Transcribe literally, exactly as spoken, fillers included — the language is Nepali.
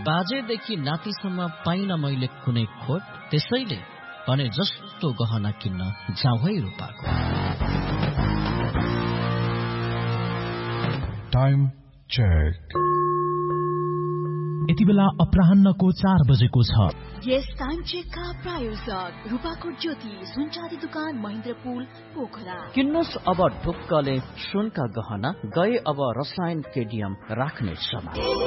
बाजेदेखि नातिसम्म पाइन मैले कुनै खोट, त्यसैले भने जस्तो गहना किन्न जाउँ है रूपाको। Time check. यति बेला अपराह्नको चार बजेको छ। यस टाइम चेकका प्रायोजक रूपाको ज्योति सुनचाँदी दुकान महेन्द्रपुल पोखरा। किन्नुस् अब ढुक्कले सुनका गहना, गए अब रसायन केडियम राख्ने समय।